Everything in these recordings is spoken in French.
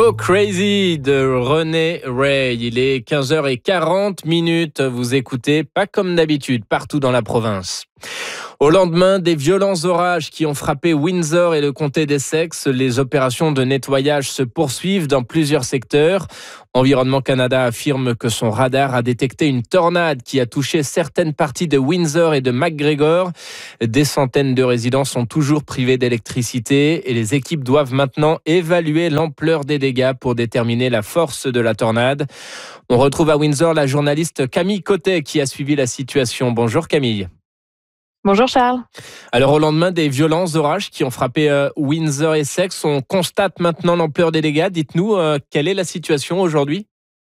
Go Crazy de René Ray. Il est 15h40. Vous écoutez Pas comme d'habitude partout dans la province. Au lendemain des violents orages qui ont frappé Windsor et le comté d'Essex, les opérations de nettoyage se poursuivent dans plusieurs secteurs. Environnement Canada affirme que son radar a détecté une tornade qui a touché certaines parties de Windsor et de McGregor. Des centaines de résidents sont toujours privés d'électricité et les équipes doivent maintenant évaluer l'ampleur des dégâts pour déterminer la force de la tornade. On retrouve à Windsor la journaliste Camille Cotet qui a suivi la situation. Bonjour Camille. Bonjour Charles. Alors au lendemain des violents orages qui ont frappé Windsor et Essex, on constate maintenant l'ampleur des dégâts. Dites-nous, quelle est la situation aujourd'hui ?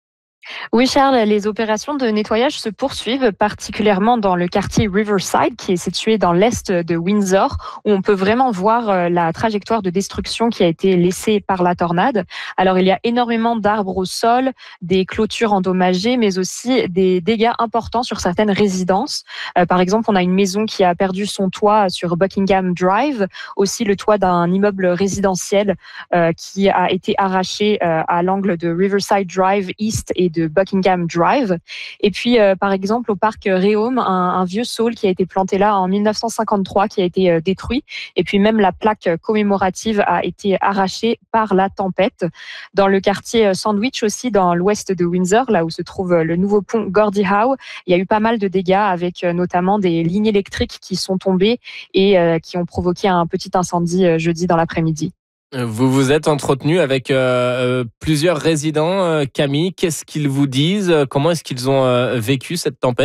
Oui Charles, les opérations de nettoyage se poursuivent, particulièrement dans le quartier Riverside qui est situé dans l'est de Windsor, où on peut vraiment voir la trajectoire de destruction qui a été laissée par la tornade. Alors il y a énormément d'arbres au sol, des clôtures endommagées, mais aussi des dégâts importants sur certaines résidences. Par exemple, on a une maison qui a perdu son toit sur Buckingham Drive, aussi le toit d'un immeuble résidentiel qui a été arraché à l'angle de Riverside Drive East et de Buckingham Drive. Et puis, par exemple, au parc Réaume, un vieux saule qui a été planté là en 1953 qui a été détruit. Et puis même la plaque commémorative a été arrachée par la tempête. Dans le quartier Sandwich aussi, dans l'ouest de Windsor, là où se trouve le nouveau pont Gordie Howe, il y a eu pas mal de dégâts avec notamment des lignes électriques qui sont tombées et qui ont provoqué un petit incendie jeudi dans l'après-midi. Vous vous êtes entretenu avec plusieurs résidents. Camille, qu'est-ce qu'ils vous disent ? Comment est-ce qu'ils ont vécu cette tempête ?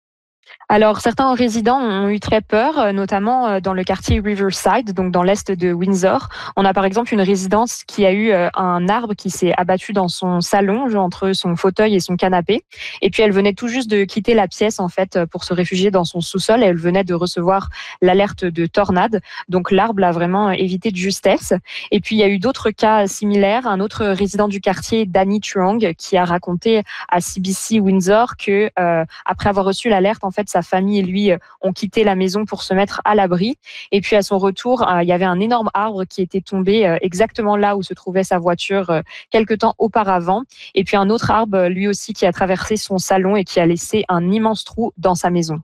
Alors, certains résidents ont eu très peur, notamment dans le quartier Riverside, donc dans l'est de Windsor. On a par exemple une résidence qui a eu un arbre qui s'est abattu dans son salon, entre son fauteuil et son canapé. Et puis, elle venait tout juste de quitter la pièce, en fait, pour se réfugier dans son sous-sol. Et elle venait de recevoir l'alerte de tornade. Donc, l'arbre l'a vraiment évité de justesse. Et puis, il y a eu d'autres cas similaires. Un autre résident du quartier, Danny Truong, qui a raconté à CBC Windsor que, après avoir reçu l'alerte, en fait, sa famille et lui ont quitté la maison pour se mettre à l'abri. Et puis à son retour, il y avait un énorme arbre qui était tombé exactement là où se trouvait sa voiture quelque temps auparavant. Et puis un autre arbre, lui aussi, qui a traversé son salon et qui a laissé un immense trou dans sa maison.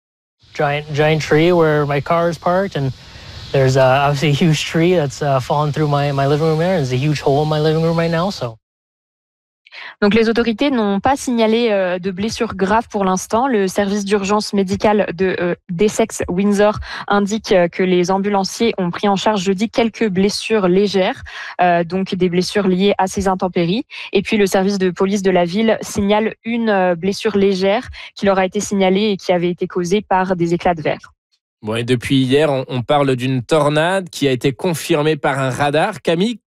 Giant tree where my car is parked, and there's obviously a huge tree that's fallen through my living room there, and there's a huge hole in my living room right now. Donc les autorités n'ont pas signalé de blessures graves pour l'instant. Le service d'urgence médicale d'Essex Windsor indique que les ambulanciers ont pris en charge jeudi quelques blessures légères, donc des blessures liées à ces intempéries. Et puis le service de police de la ville signale une blessure légère qui leur a été signalée et qui avait été causée par des éclats de verre. Bon, et depuis hier, on parle d'une tornade qui a été confirmée par un radar. Camille,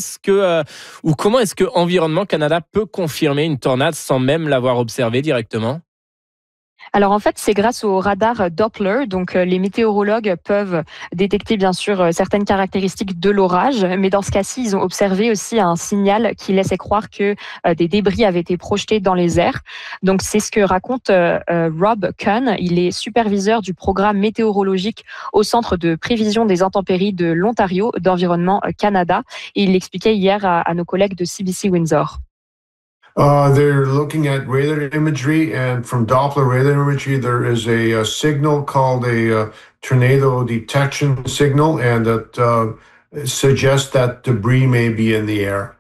comment est-ce que Environnement Canada peut confirmer une tornade sans même l'avoir observée directement ? Alors en fait, c'est grâce au radar Doppler. Donc les météorologues peuvent détecter bien sûr certaines caractéristiques de l'orage, mais dans ce cas-ci, ils ont observé aussi un signal qui laissait croire que des débris avaient été projetés dans les airs. Donc c'est ce que raconte Rob Kuhn. Il est superviseur du programme météorologique au Centre de prévision des intempéries de l'Ontario d'Environnement Canada. Et il l'expliquait hier à nos collègues de CBC Windsor. They're looking at radar imagery, and from Doppler radar imagery, there is a signal called a tornado detection signal, and that suggests that debris may be in the air.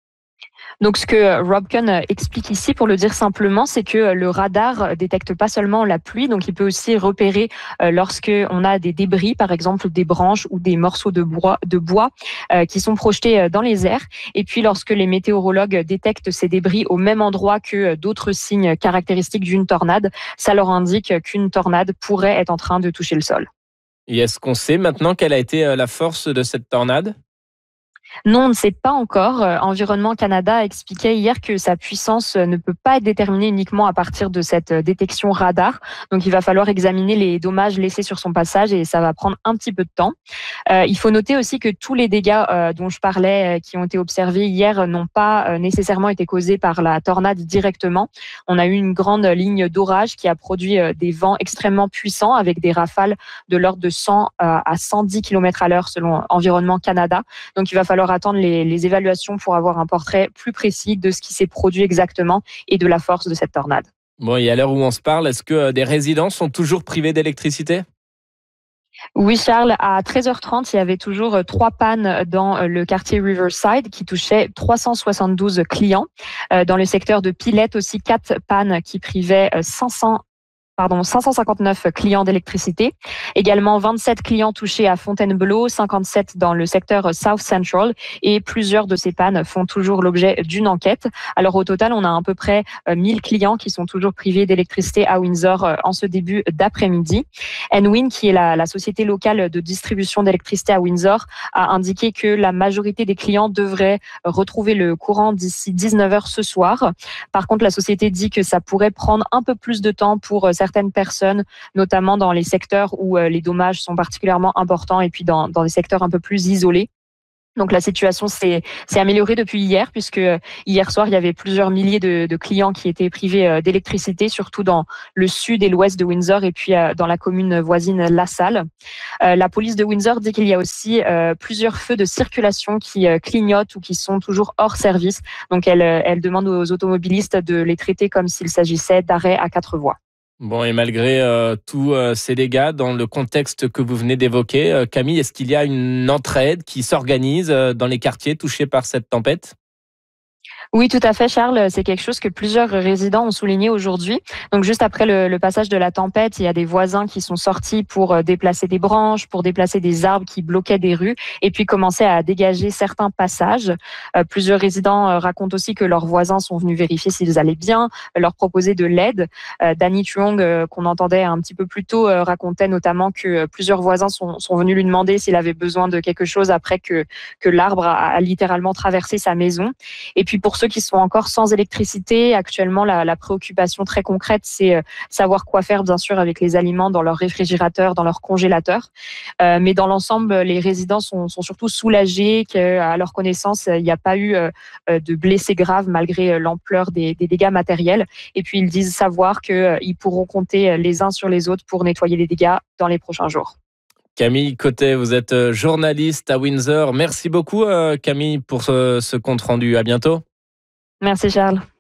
Donc, ce que Rob Kuhn explique ici, pour le dire simplement, c'est que le radar détecte pas seulement la pluie, donc il peut aussi repérer lorsque on a des débris, par exemple des branches ou des morceaux de bois qui sont projetés dans les airs. Et puis, lorsque les météorologues détectent ces débris au même endroit que d'autres signes caractéristiques d'une tornade, ça leur indique qu'une tornade pourrait être en train de toucher le sol. Et est-ce qu'on sait maintenant quelle a été la force de cette tornade ? Non, on ne sait pas encore. Environnement Canada expliquait hier que sa puissance ne peut pas être déterminée uniquement à partir de cette détection radar. Donc, il va falloir examiner les dommages laissés sur son passage et ça va prendre un petit peu de temps. Il faut noter aussi que tous les dégâts dont je parlais, qui ont été observés hier, n'ont pas nécessairement été causés par la tornade directement. On a eu une grande ligne d'orage qui a produit des vents extrêmement puissants avec des rafales de l'ordre de 100 à 110 km/h selon Environnement Canada. Donc, il va falloir falloir attendre les évaluations pour avoir un portrait plus précis de ce qui s'est produit exactement et de la force de cette tornade. Bon, et à l'heure où on se parle, est-ce que des résidents sont toujours privés d'électricité ? Oui, Charles, à 13h30, il y avait toujours 3 pannes dans le quartier Riverside qui touchaient 372 clients. Dans le secteur de Pilette aussi, 4 pannes qui privaient 559 clients d'électricité. Également 27 clients touchés à Fontainebleau, 57 dans le secteur South Central et plusieurs de ces pannes font toujours l'objet d'une enquête. Alors au total, on a à peu près 1000 clients qui sont toujours privés d'électricité à Windsor en ce début d'après-midi. Enwin, qui est la société locale de distribution d'électricité à Windsor, a indiqué que la majorité des clients devraient retrouver le courant d'ici 19h ce soir. Par contre, la société dit que ça pourrait prendre un peu plus de temps pour certaines personnes, notamment dans les secteurs où les dommages sont particulièrement importants et puis dans des secteurs un peu plus isolés. Donc la situation s'est améliorée depuis hier, puisque hier soir, il y avait plusieurs milliers de clients qui étaient privés d'électricité, surtout dans le sud et l'ouest de Windsor et puis dans la commune voisine LaSalle. La police de Windsor dit qu'il y a aussi plusieurs feux de circulation qui clignotent ou qui sont toujours hors service. Donc elle demande aux automobilistes de les traiter comme s'il s'agissait d'arrêts à 4 voies. Bon, et malgré tous ces dégâts, dans le contexte que vous venez d'évoquer, Camille, est-ce qu'il y a une entraide qui s'organise dans les quartiers touchés par cette tempête ? Oui, tout à fait, Charles. C'est quelque chose que plusieurs résidents ont souligné aujourd'hui. Donc, juste après le passage de la tempête, il y a des voisins qui sont sortis pour déplacer des branches, pour déplacer des arbres qui bloquaient des rues et puis commencer à dégager certains passages. Plusieurs résidents racontent aussi que leurs voisins sont venus vérifier s'ils allaient bien, leur proposer de l'aide. Danny Truong, qu'on entendait un petit peu plus tôt, racontait notamment que plusieurs voisins sont venus lui demander s'il avait besoin de quelque chose après que l'arbre a littéralement traversé sa maison. Et puis, pour ceux qui sont encore sans électricité, actuellement, la préoccupation très concrète, c'est savoir quoi faire, bien sûr, avec les aliments dans leur réfrigérateur, dans leur congélateur. Mais dans l'ensemble, les résidents sont surtout soulagés qu'à leur connaissance, il n'y a pas eu de blessés graves malgré l'ampleur des dégâts matériels. Et puis, ils disent savoir qu'ils pourront compter les uns sur les autres pour nettoyer les dégâts dans les prochains jours. Camille Cotet, vous êtes journaliste à Windsor. Merci beaucoup, Camille, pour ce compte rendu. À bientôt. Merci, Charles.